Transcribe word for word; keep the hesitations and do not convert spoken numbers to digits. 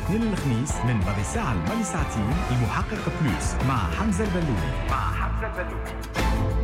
الاثنين للخميس من بعد ساعة لمالي ساعتين المحقق بلوس مع حمزة البلولي مع حمزة البلولي.